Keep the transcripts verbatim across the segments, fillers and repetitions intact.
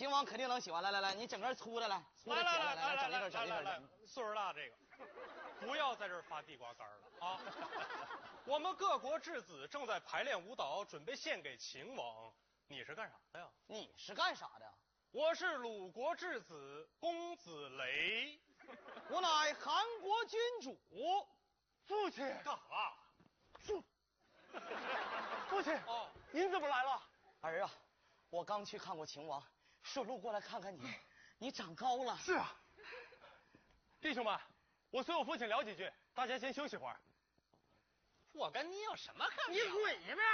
秦王肯定能喜欢。来来来，你整根粗的来，粗的起来，来来整一根，整一根。来， 岁数大这个，不要在这儿发地瓜干了啊！我们各国质子正在排练舞蹈，准备献给秦王。你是干啥的呀？ 你是干啥的？ 我是鲁国质子公子雷， 我乃韩国君主。 父亲干啥？ 父父亲哦，您怎么来了？ 儿啊，我刚去看过秦王，顺路过来看看你，你长高了。 是啊，弟兄们，我随我父亲聊几句，大家先休息会儿。 我跟你有什么可？ 你滚吧！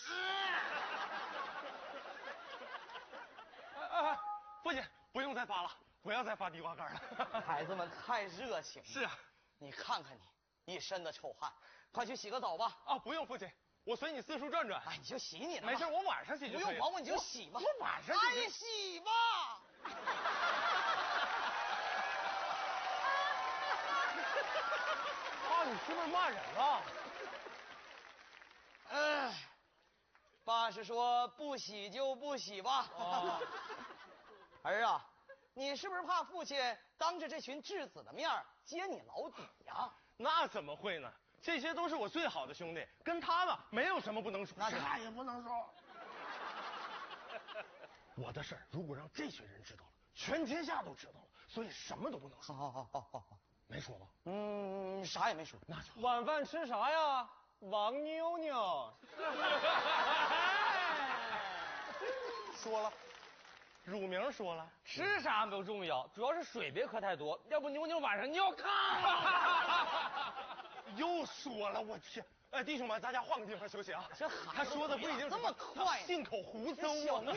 啊，父亲不用再发了，不要再发地瓜干了。 孩子们太热情了。 是啊， 你看看你一身的臭汗，快去洗个澡吧。 啊，不用，父亲，我随你四处转转。 哎，你就洗你的。 没事，我晚上洗就可以了。 不用管我，你就洗吧。 我晚上哎，洗吧。 爸，你是不是骂人了？ 嗯，爸是说不洗就不洗吧。 哦， 儿啊，你是不是怕父亲当着这群质子的面揭你老底呀？ 那怎么会呢？这些都是我最好的兄弟，跟他们没有什么不能说。 那啥也不能说。我的事儿如果让这群人知道了，全天下都知道了，所以什么都不能说。 好好好好好， 没说吧？ 嗯，啥也没说。 那就晚饭吃啥呀？王妞妞。 说了，乳名说了， 吃啥不重要，主要是水别喝太多，要不妞妞晚上尿炕。 又说了，我天！哎，弟兄们，大家换个地方休息啊。 这孩子他说的不一定这么快， 信口胡诌啊。 小秘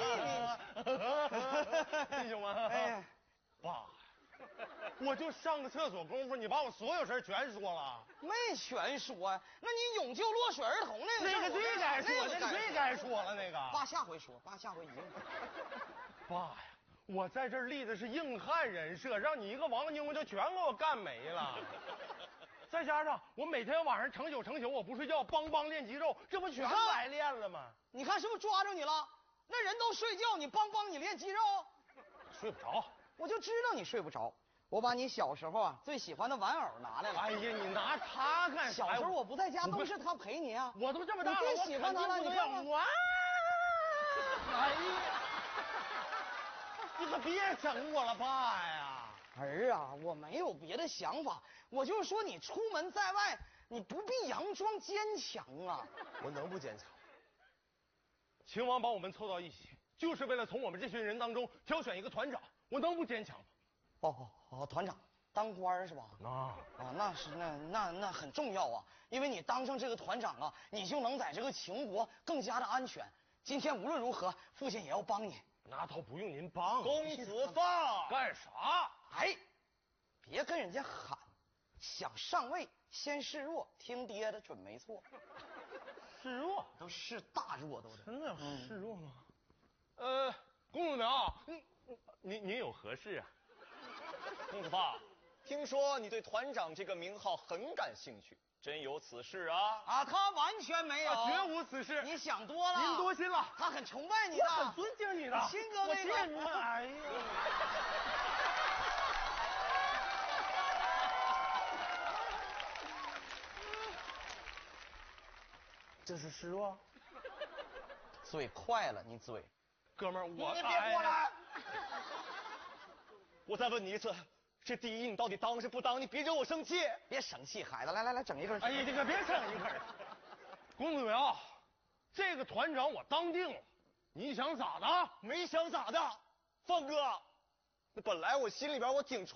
密。弟兄们， 哎， 爸，我就上个厕所功夫，你把我所有事全说了。 没全说呀，那你永救落水儿童那个那个最该说，那个最该说了那个。 爸下回说，爸下回一定。 爸呀，我在这儿立的是硬汉人设，让你一个王妞就全给我干没了。再加上我每天晚上成宿成宿我不睡觉，梆梆练肌肉，这不全白练了吗？ 你看是不是抓住你了？那人都睡觉，你帮帮你练肌肉？ 睡不着， 我就知道你睡不着。我把你小时候啊最喜欢的玩偶拿来了。 哎呀，你拿它干啥？ 小时候我不在家，都是他陪你啊。 我都这么大了， 你最喜欢他了，你看看。 哇！哎呀，你可别整我了，爸呀！ 儿啊，我没有别的想法，我就是说你出门在外，你不必佯装坚强啊。 我能不坚强？秦王把我们凑到一起，就是为了从我们这群人当中挑选一个团长，我能不坚强吗？ 哦哦哦，团长当官是吧？ 啊啊，那是那那那很重要啊，因为你当上这个团长啊，你就能在这个秦国更加的安全。今天无论如何，父亲也要帮你。 那倒不用您帮， 公子放干啥？ 哎，别跟人家喊，想上位先示弱，听爹的准没错。 示弱都是大弱都是。 真的有示弱吗？嗯、呃，公子苗，您您您有何事啊？ 公子爸，听说你对团长这个名号很感兴趣，真有此事啊？ 啊，他完全没有， 绝无此事。 你想多了， 您多心了。 他很崇拜你的， 我很尊敬你的， 亲哥那个。 我敬你。哎呀，这是示弱？ 嘴快了，你嘴。 哥们儿，我你别过来。 我再问你一次，这第一你到底当是不当？你别惹我生气。 别生气，孩子，来来来，整一根。 哎呀，你可别整一根。公子苗，这个团长我当定了，你想咋的？ 没想咋的，放哥。那本来我心里边我挺崇